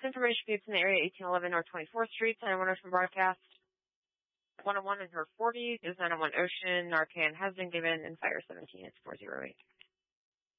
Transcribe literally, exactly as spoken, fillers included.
information groups in the area, eighteen eleven North twenty-fourth Street, nine one Ocean broadcast. one oh one in her forties is nine oh one Ocean. Narcan has been given, and fire seventeen is four oh eight.